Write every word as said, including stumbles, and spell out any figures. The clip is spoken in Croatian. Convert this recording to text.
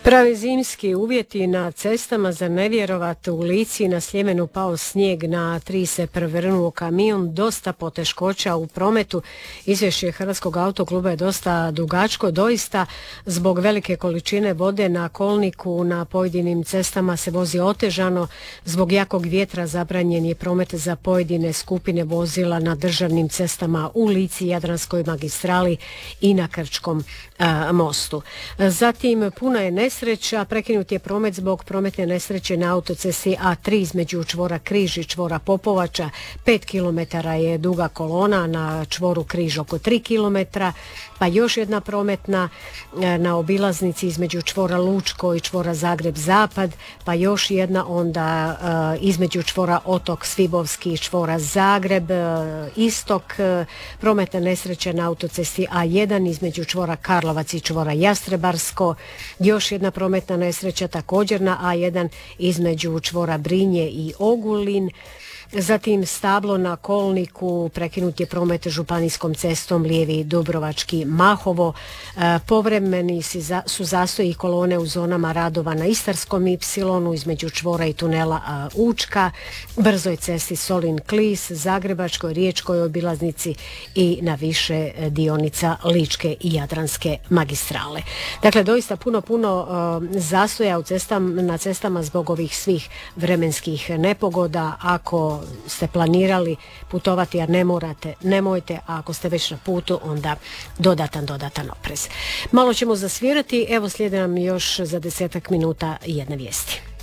Pravi zimski uvjeti na cestama, za nevjerovat. U Lici na Sljemenu pao snijeg, na tri se prevrnuo kamion, dosta poteškoća u prometu. Izvješće Hrvatskog autokluba je dosta dugačko, doista zbog velike količine vode na kolniku na pojedinim cestama se vozi otežano, zbog jakog vjetra zabranjen je promet za pojedine skupine vozila na državnim cestama u Lici, Jadranskoj magistrali i na Krčkom a, mostu. Zatim puna je nesreća, prekinut je promet zbog prometne nesreće na autocesti A tri između čvora Križ i čvora Popovača. pet kilometara je duga kolona, na čvoru Križ oko tri kilometra, pa još jedna prometna na obilaznici između čvora Lučko i čvora Zagreb Zapad, pa još jedna onda između čvora Otok Svibovski i čvora Zagreb Istok, prometna nesreća na autocesti A jedan između čvora Karlovac i čvora Jastrebarsko, još jedna prometna nesreća također na A jedan između čvora Brinje i Ogulin. Zatim stablo na kolniku, prekinut je promet županijskom cestom Lijevi Dubrovački Mahovo. E, povremeni su zastoji kolone u zonama radova na Istarskom ipsilonu između čvora i tunela a, Učka, brzoj cesti Solin Klis, Zagrebačkoj, Riječkoj obilaznici i na više dionica Ličke i Jadranske magistrale. Dakle, doista puno, puno e, zastoja u cestam, na cestama zbog ovih svih vremenskih nepogoda. Ako ste planirali putovati, a ne morate, nemojte, a ako ste već na putu, onda dodatan, dodatan oprez. Malo ćemo zasvirati, evo slijede nam još za desetak minuta jedne vijesti.